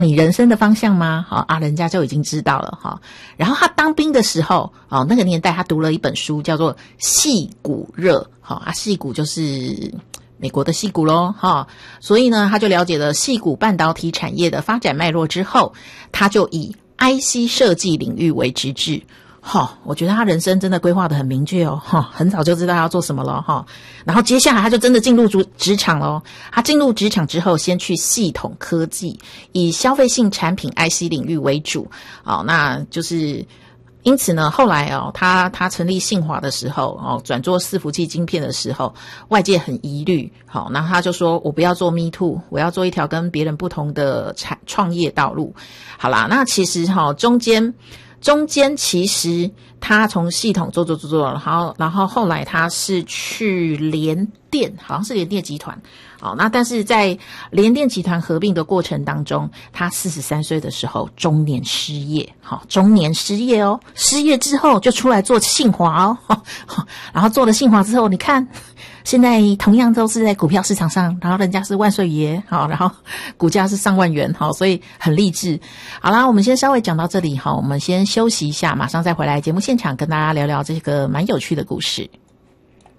你人生的方向吗？好啊，人家就已经知道了哈。然后他当兵的时候，哦，那个年代他读了一本书叫做《矽谷热》，好啊，矽谷就是美国的矽谷咯，哈。所以呢，他就了解了矽谷半导体产业的发展脉络之后，他就以 IC 设计领域为职志。我觉得他人生真的规划得很明确哦，很早就知道要做什么了哈。然后接下来他就真的进入职场了。他进入职场之后，先去系统科技，以消费性产品 IC 领域为主。那就是因此呢，后来他成立信华的时候，转做伺服器晶片的时候，外界很疑虑。那他就说我不要做 me too， 我要做一条跟别人不同的创业道路。好啦，那其实中间其实他从系统做，然后后来他是去联电，好像是联电集团。那但是在联电集团合并的过程当中，他43岁的时候中年失业。失业之后就出来做信华然后做了信华之后，你看现在同样都是在股票市场上，然后人家是万岁爷，然后股价是上万元，所以很励志。好啦，我们先稍微讲到这里，我们先休息一下，马上再回来节目现场跟大家聊聊这个蛮有趣的故事。